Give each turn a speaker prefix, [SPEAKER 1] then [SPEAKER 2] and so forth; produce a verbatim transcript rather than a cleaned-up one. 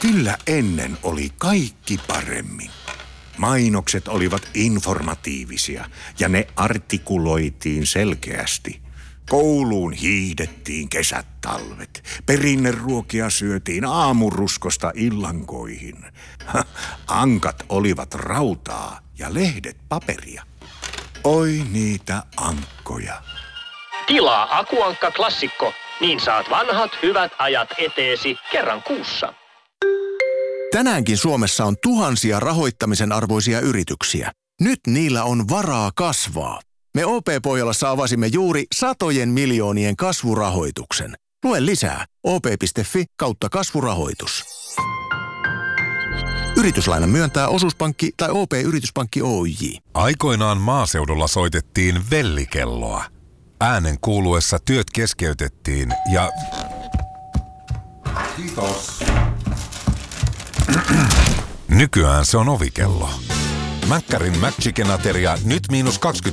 [SPEAKER 1] Kyllä ennen oli kaikki paremmin. Mainokset olivat informatiivisia ja ne artikuloitiin selkeästi. Kouluun hiihdettiin kesät talvet. Perinneruokia syötiin aamuruskosta illankoihin. Ankat olivat rautaa ja lehdet paperia. Oi niitä ankkoja.
[SPEAKER 2] Tilaa Akuankka Klassikko, niin saat vanhat hyvät ajat eteesi kerran kuussa.
[SPEAKER 3] Tänäänkin Suomessa on tuhansia rahoittamisen arvoisia yrityksiä. Nyt niillä on varaa kasvaa. Me O P-Pohjolassa avasimme juuri satojen miljoonien kasvurahoituksen. Lue lisää op.fi kautta kasvurahoitus. Yrityslainan myöntää Osuuspankki tai O P-Yrityspankki Oyj.
[SPEAKER 4] Aikoinaan maaseudulla soitettiin vellikelloa. Äänen kuuluessa työt keskeytettiin ja... Kiitos. Nykyään se on ovikello. Mäkkärin McChicken-ateria nyt miinus kaksikymmentä